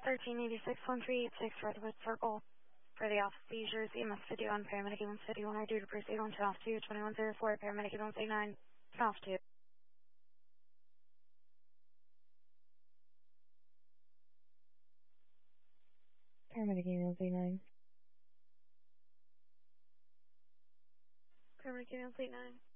1386-1386 Redwood Circle. For the office seizures, EMS video on paramedic 151 are due to proceed on off 2, 2104, paramedic 189, off 2. Paramedic 189. Paramedic 189.